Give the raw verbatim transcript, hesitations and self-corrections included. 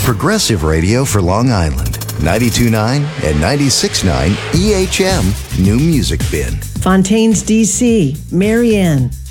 Progressive radio for Long Island. ninety-two point nine and ninety-six point nine E H M New Music Bin. Fontaines, D C, Marianne.